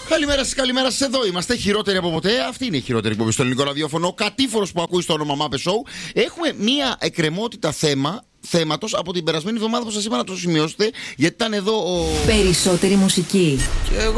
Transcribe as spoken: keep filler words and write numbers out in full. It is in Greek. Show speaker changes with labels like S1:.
S1: Καλημέρα σας, καλημέρα σας. Εδώ είμαστε, χειρότεροι από ποτέ. Αυτή είναι η χειρότερη εκπομπή στο ελληνικό ραδιόφωνο. Ο κατήφορος που ακούει στο όνομα Μάπε Show. Έχουμε μία εκκρεμότητα θέμα. Θέματος από την περασμένη εβδομάδα που σας είπα να το σημειώσετε, γιατί ήταν εδώ ο...
S2: Περισσότερη μουσική.
S1: Και εγώ